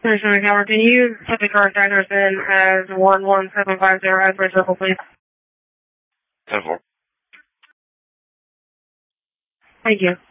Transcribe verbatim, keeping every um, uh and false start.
Commissioner McHoward, can you put the correct address in as one one seven five zero Asbury Circle, please? ten four. Thank you.